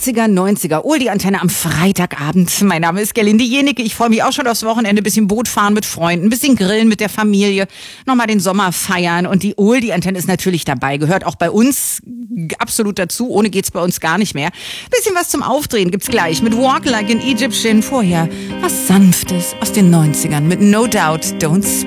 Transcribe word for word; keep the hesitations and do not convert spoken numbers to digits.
achtziger, neunziger, Oldie-Antenne am Freitagabend. Mein Name ist Gerlinde Jenicke. Ich freue mich auch schon aufs Wochenende. Bisschen Boot fahren mit Freunden, bisschen grillen mit der Familie, nochmal den Sommer feiern. Und die Oldie-Antenne ist natürlich dabei, gehört auch bei uns absolut dazu. Ohne geht's bei uns gar nicht mehr. Bisschen was zum Aufdrehen gibt's gleich mit Walk Like an Egyptian. Vorher was Sanftes aus den neunzigern mit No Doubt Don't Speak.